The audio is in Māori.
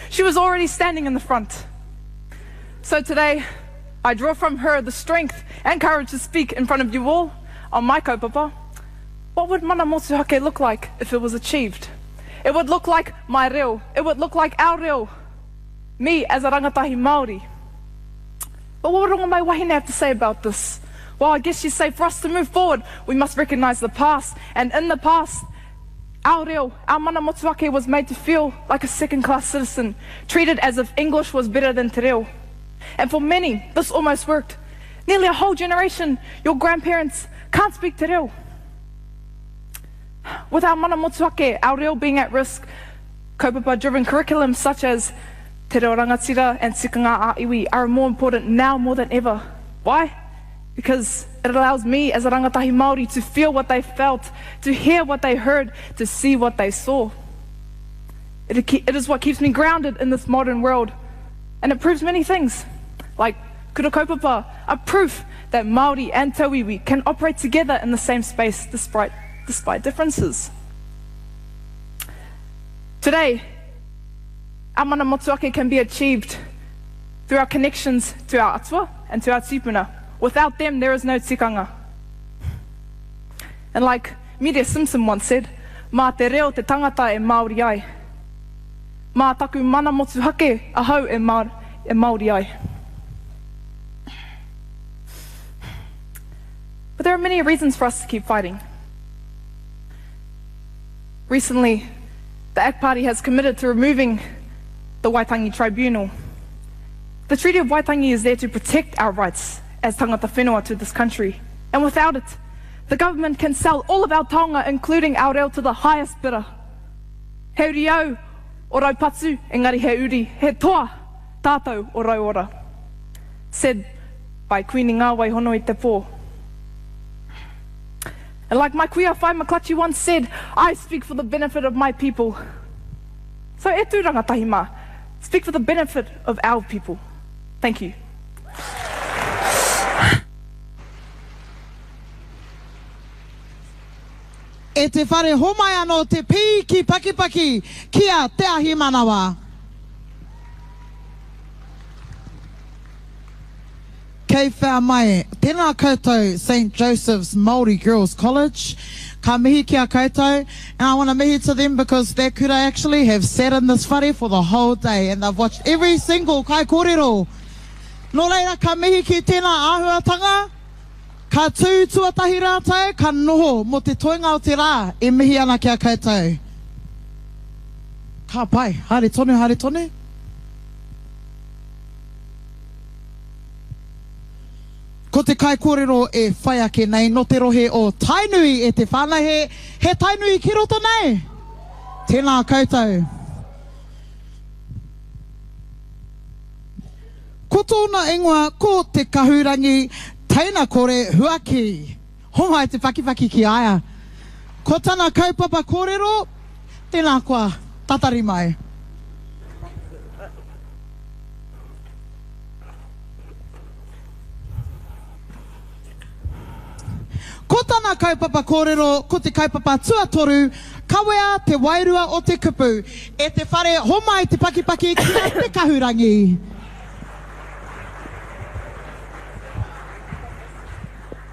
she was already standing in the front. So today, I draw from her the strength and courage to speak in front of you all on my kaupapa. What would mana motuhake look like if it was achieved? It would look like my reo. It would look like our reo. Me as a rangatahi Māori. But what would Rongo Mai Wahine have to say about this? Well, I guess you say for us to move forward, we must recognise the past. And in the past, our reo, our mana motuhake was made to feel like a second-class citizen, treated as if English was better than te reo. And for many, this almost worked. Nearly a whole generation, your grandparents can't speak te reo. With our mana motuhake, our reo being at risk, kaupapa-driven curriculums such as Te Reo Rangatira and Tikanga a Iwi are more important now more than ever. Why? Because it allows me as a rangatahi Māori to feel what they felt, to hear what they heard, to see what they saw. It is what keeps me grounded in this modern world. And it proves many things, like kura kaupapa, a proof that Māori and Te Iwi can operate together in the same space despite differences. Today, our mana motuhake can be achieved through our connections to our atua and to our tipuna. Without them, there is no tikanga. And like Media Simpson once said, mā te reo te tangata e Māori ai. Mā taku mana motuhake ahau e Māori ai. But there are many reasons for us to keep fighting. Recently, the ACT Party has committed to removing the Waitangi Tribunal. The Treaty of Waitangi is there to protect our rights as tangata whenua to this country. And without it, the government can sell all of our taonga, including our reo, to the highest bidder. He uri au o raupatu, engari he uri, he toa tātou o rauora. Said by Queenie Ngāwai Honoi Te Pō. And like my kuia Whai Maklachi once said, I speak for the benefit of my people. So e tū rangatahi mā, speak for the benefit of our people. Thank you. E te whare homai anō te pī ki pakipaki kia te ahi manawa. Kei whea mai, tēnā koutou St. Joseph's Māori Girls College. Ka mihi kia koutou, and I want to mihi to them because their kura actually have sat in this whare for the whole day and they've watched every single kai kōrero. Nō reira, ka mihi ki tēnā āhuatanga, ka tū tuatahi rātou, ka noho mo te toinga o te rā, e mihi ana kia koutou. Ka pai, haere tonu, haere tonu. Ko te kai kōrero e whai ake nei, no te rohe o Tainui e te whānahe, he Tainui ki roto nei. Tēnā koutou. Ko tōna ingoa, ko te kahurangi, teina kore huaki. Hongai te pakipaki ki aia. Ko tāna kaupapa kōrero, tēnā koa, tatari mai. Ko tāna kaupapa kōrero, ko te kaupapa tuatoru, kawea te wairua o te kupu, e te whare homai te pakipaki ki te kahurangi.